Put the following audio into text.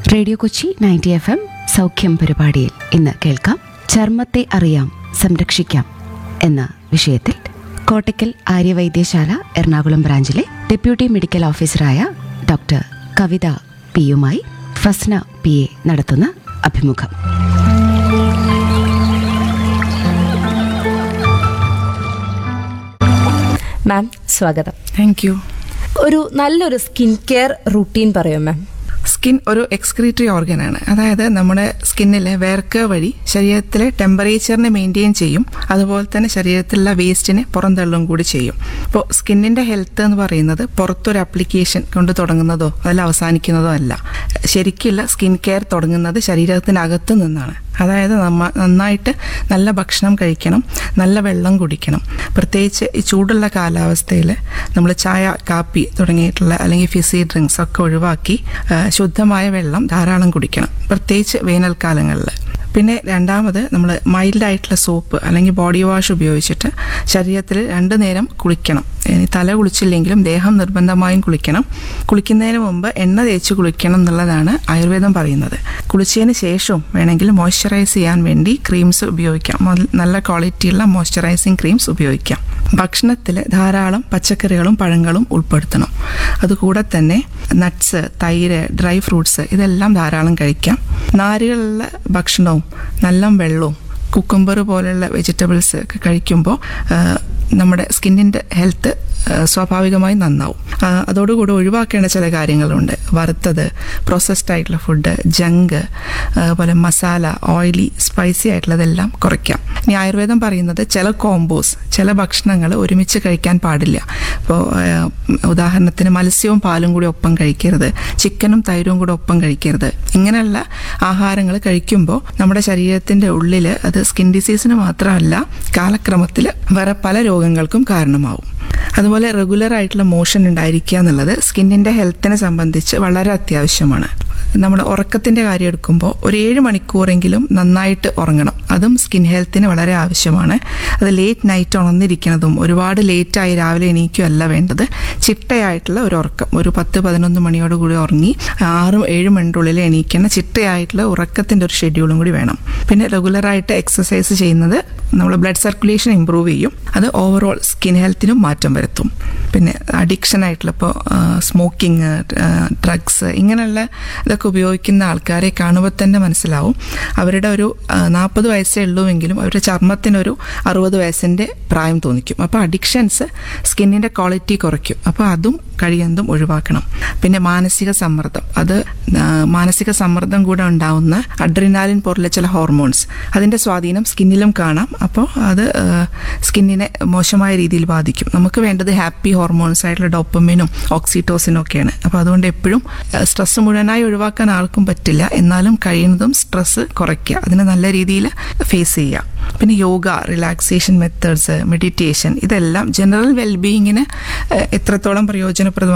Radio Kochi 90 FM സൗഖ്യം പരിപാടിയിൽ ഇന്ന് കേൾക്കാം ചർമ്മത്തെ അറിയാം സംരക്ഷിക്കാം എന്ന വിഷയത്തിൽ കോട്ടയ്ക്കൽ ആര്യവൈദ്യശാല എറണാകുളം ബ്രാഞ്ചിലെ ഡെപ്യൂട്ടി മെഡിക്കൽ ഓഫീസറായ ഡോക്ടർ കവിത പിയുമായി ഫസ്ന PA നടത്തുന്ന അഭിമുഖം. മാം സ്വാഗതം. Thank you. ഒരു നല്ലൊരു സ്കിൻ കെയർ റൂട്ടീൻ പറയോ മാം? സ്കിൻ ഒരു എക്സ്ക്രീറ്ററി ഓർഗനാണ്. അതായത് നമ്മുടെ സ്കിന്നിലെ വേർക്ക വഴി ശരീരത്തിലെ ടെമ്പറേച്ചറിനെ മെയിൻറ്റെയിൻ ചെയ്യും, അതുപോലെ തന്നെ ശരീരത്തിലുള്ള വേസ്റ്റിനെ പുറന്തള്ളും കൂടി ചെയ്യും. അപ്പോൾ സ്കിന്നിന്റെ ഹെൽത്ത് എന്ന് പറയുന്നത് പുറത്തൊരു ആപ്ലിക്കേഷൻ കൊണ്ട് തുടങ്ങുന്നതോ അതിൽ അവസാനിക്കുന്നതോ അല്ല. ശരിക്കുള്ള സ്കിൻ കെയർ തുടങ്ങുന്നത് ശരീരത്തിനകത്ത് നിന്നാണ്. അതായത് നന്നായിട്ട് നല്ല ഭക്ഷണം കഴിക്കണം, നല്ല വെള്ളം കുടിക്കണം. പ്രത്യേകിച്ച് ഈ ചൂടുള്ള കാലാവസ്ഥയിൽ നമ്മൾ ചായ, കാപ്പി തുടങ്ങിയിട്ടുള്ള അല്ലെങ്കിൽ ഫിസി ഡ്രിങ്ക്സ് ഒക്കെ ഒഴിവാക്കി ശുദ്ധമായ വെള്ളം ധാരാളം കുടിക്കണം, പ്രത്യേകിച്ച് വേനൽക്കാലങ്ങളിൽ. പിന്നെ രണ്ടാമത് നമ്മൾ മൈൽഡായിട്ടുള്ള സോപ്പ് അല്ലെങ്കിൽ ബോഡി വാഷ് ഉപയോഗിച്ചിട്ട് ശരീരത്തിൽ 2 നേരം കുളിക്കണം. തല കുളിച്ചില്ലെങ്കിലും ദേഹം നിർബന്ധമായും കുളിക്കണം. കുളിക്കുന്നതിന് മുമ്പ് എണ്ണ തേച്ച് കുളിക്കണം എന്നുള്ളതാണ് ആയുർവേദം പറയുന്നത്. കുളിച്ചതിന് ശേഷവും വേണമെങ്കിൽ മോയ്സ്ചറൈസ് ചെയ്യാൻ വേണ്ടി ക്രീംസ് ഉപയോഗിക്കാം. നല്ല ക്വാളിറ്റിയുള്ള മോയ്സ്ചറൈസിങ് ക്രീംസ് ഉപയോഗിക്കാം. ഭക്ഷണത്തിൽ ധാരാളം പച്ചക്കറികളും പഴങ്ങളും ഉൾപ്പെടുത്തണം. അതുകൂടെ തന്നെ നട്ട്സ്, തൈര്, ഡ്രൈ ഫ്രൂട്ട്സ് ഇതെല്ലാം ധാരാളം കഴിക്കാം. നാരുകളുള്ള ഭക്ഷണവും നല്ല വെള്ളവും കുക്കുംബർ പോലെയുള്ള വെജിറ്റബിൾസ് ഒക്കെ കഴിക്കുമ്പോൾ നമ്മുടെ സ്കിന്നിൻ്റെ ഹെൽത്ത് സ്വാഭാവികമായി നന്നാവും. അതോടുകൂടി ഒഴിവാക്കേണ്ട ചില കാര്യങ്ങളുണ്ട്. വറുത്തത്, പ്രോസസ്ഡ് ആയിട്ടുള്ള ഫുഡ്, ജങ്ക്, അതുപോലെ മസാല, ഓയിലി, സ്പൈസി ആയിട്ടുള്ളതെല്ലാം കുറയ്ക്കാം. ഇനി ആയുർവേദം പറയുന്നത് ചില കോംബോസ്, ചില ഭക്ഷണങ്ങൾ ഒരുമിച്ച് കഴിക്കാൻ പാടില്ല. ഇപ്പോൾ ഉദാഹരണത്തിന് മത്സ്യവും പാലും കൂടി ഒപ്പം കഴിക്കരുത്, ചിക്കനും തൈരും കൂടി ഒപ്പം കഴിക്കരുത്. ഇങ്ങനെയുള്ള ആഹാരങ്ങൾ കഴിക്കുമ്പോൾ നമ്മുടെ ശരീരത്തിൻ്റെ ഉള്ളിൽ അത് സ്കിൻ ഡിസീസിന് മാത്രമല്ല കാലക്രമത്തിൽ വേറെ പല രോഗങ്ങൾക്കും കാരണമാവും. അതുപോലെ റെഗുലർ ആയിട്ടുള്ള മോഷൻ ഉണ്ടായിരിക്കുക എന്നുള്ളത് സ്കിന്നിൻ്റെ ഹെൽത്തിനെ സംബന്ധിച്ച് വളരെ അത്യാവശ്യമാണ്. നമ്മൾ ഉറക്കത്തിൻ്റെ കാര്യം എടുക്കുമ്പോൾ ഒരു 7 മണിക്കൂറെങ്കിലും നന്നായിട്ട് ഉറങ്ങണം. അതും സ്കിൻ ഹെൽത്തിന് വളരെ ആവശ്യമാണ്. അത് ലേറ്റ് നൈറ്റ് ഉണർന്നിരിക്കുന്നതും ഒരുപാട് ലേറ്റായി രാവിലെ എണീക്കുകയല്ല വേണ്ടത്. ചിട്ടയായിട്ടുള്ള ഒരു ഉറക്കം, ഒരു 10-11 മണിയോടുകൂടി ഉറങ്ങി 6-7 മണിക്കുള്ളിൽ എണീക്കുന്ന ചിട്ടയായിട്ടുള്ള ഉറക്കത്തിൻ്റെ ഒരു ഷെഡ്യൂളും കൂടി വേണം. പിന്നെ റെഗുലറായിട്ട് എക്സസൈസ് ചെയ്യുന്നത് നമ്മൾ ബ്ലഡ് സർക്കുലേഷൻ ഇമ്പ്രൂവ് ചെയ്യും. അത് ഓവറോൾ സ്കിൻ ഹെൽത്തിനും മാറ്റം വരുത്തും. പിന്നെ അഡിക്ഷൻ ആയിട്ടുള്ള ഇപ്പോൾ സ്മോക്കിങ്, ഡ്രഗ്സ് ഇങ്ങനെയുള്ള ഇതൊക്കെ ഉപയോഗിക്കുന്ന ആൾക്കാരെ കാണുമ്പോൾ തന്നെ മനസ്സിലാവും അവരുടെ ഒരു 40 വയസ്സേ ഉള്ളൂവെങ്കിലും അവരുടെ ചർമ്മത്തിനൊരു 60 വയസ്സിൻ്റെ പ്രായം തോന്നിക്കും. അപ്പോൾ അഡിക്ഷൻസ് സ്കിന്നിൻ്റെ ക്വാളിറ്റി കുറയ്ക്കും. അപ്പോൾ അതും കഴിയുന്നതും ഒഴിവാക്കണം. പിന്നെ മാനസിക സമ്മർദ്ദം, അത് മാനസിക സമ്മർദ്ദം കൂടെ ഉണ്ടാവുന്ന അഡ്രിനാലിൻ പോലുള്ള ചില ഹോർമോൺസ്, അതിൻ്റെ സ്വാധീനം സ്കിന്നിലും കാണാം. അപ്പോൾ അത് സ്കിന്നിനെ മോശമായ രീതിയിൽ ബാധിക്കും. നമുക്ക് വേണ്ടത് ഹാപ്പി ഹോർമോൺസ് ആയിട്ടുള്ള ഡോപ്പമിനും ഓക്സിറ്റോസിനും ഒക്കെയാണ്. അപ്പോൾ അതുകൊണ്ട് എപ്പോഴും സ്ട്രെസ് മുഴുവനായി ഒഴിവാക്കാൻ ആർക്കും പറ്റില്ല. എന്നാലും കഴിയുന്നതും സ്ട്രെസ് കുറയ്ക്കുക, അതിനെ നല്ല രീതിയിൽ ഫേസ് ചെയ്യുക. പിന്നെ യോഗ, റിലാക്സേഷൻ മെത്തേഡ്സ്, മെഡിറ്റേഷൻ ഇതെല്ലാം ജനറൽ വെൽബീയിങ്ങിന് എത്രത്തോളം പ്രയോജനപ്രദമാണ്